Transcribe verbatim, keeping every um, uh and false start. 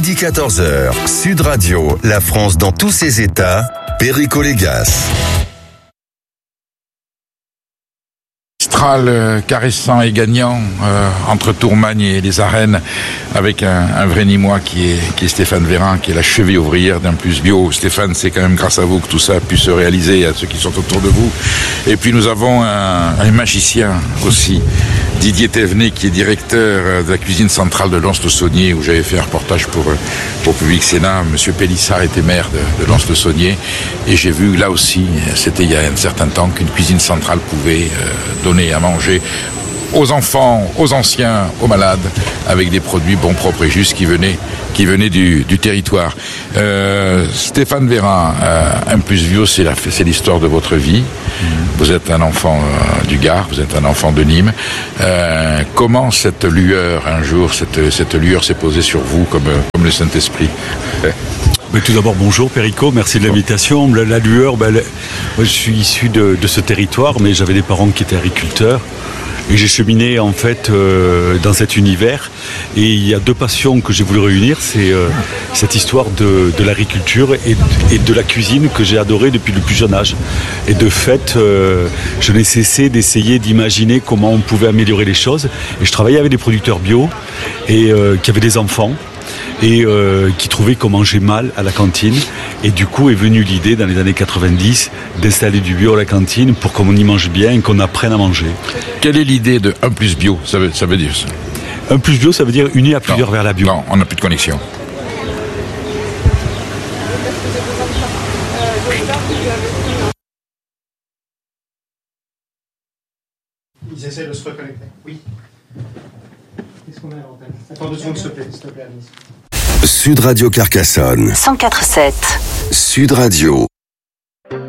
midi quatorze heures, Sud Radio, la France dans tous ses états, Perico Légas. Mistral euh, caressant et gagnant euh, entre Tourmagne et les Arènes, avec un, un vrai Nîmois qui est, qui est Stéphane Véran, qui est la cheville ouvrière d'un Plus Bio. Stéphane, c'est quand même grâce à vous que tout ça a pu se réaliser, à ceux qui sont autour de vous. Et puis nous avons un, un magicien aussi, Didier Thévenet, qui est directeur de la cuisine centrale de Lons-le-Saunier, où j'avais fait un reportage pour, pour Public Sénat. Monsieur Pélissard était maire de, de Lons-le-Saunier, et j'ai vu là aussi, c'était il y a un certain temps, qu'une cuisine centrale pouvait euh, donner à manger aux enfants, aux anciens, aux malades, avec des produits bons, propres et justes qui venaient, qui venaient du, du territoire. Euh, Stéphane Véran, euh, un Plus Bio, c'est, la, c'est l'histoire de votre vie. Mmh. Vous êtes un enfant euh, du Gard, vous êtes un enfant de Nîmes. Euh, comment cette lueur, un jour, cette, cette lueur s'est posée sur vous comme, comme le Saint-Esprit? Mais tout d'abord, bonjour Perico, merci de l'invitation. La, la lueur, ben, la, moi, je suis issu de, de ce territoire, mais j'avais des parents qui étaient agriculteurs. Et j'ai cheminé en fait euh, dans cet univers. Et il y a deux passions que j'ai voulu réunir. C'est euh, cette histoire de, de l'agriculture et, et de la cuisine que j'ai adorée depuis le plus jeune âge. Et de fait, euh, je n'ai cessé d'essayer d'imaginer comment on pouvait améliorer les choses. Et je travaillais avec des producteurs bio et euh, qui avaient des enfants. Et euh, qui trouvaient qu'on mangeait mal à la cantine. Et du coup est venue l'idée dans les années quatre-vingt-dix d'installer du bio à la cantine pour qu'on y mange bien et qu'on apprenne à manger. Quelle est l'idée de un Plus Bio? Ça veut, ça veut dire ça. Un Plus Bio, ça veut dire uni à plusieurs non, vers la bio. Non, on n'a plus de connexion. Ils essaient de se reconnecter. Oui. Qu'est-ce qu'on a à l'antenne? Attends deux secondes, s'il te plaît, s'il te plaît, Alice. Sud Radio Carcassonne. cent quatre virgule sept. Sud Radio.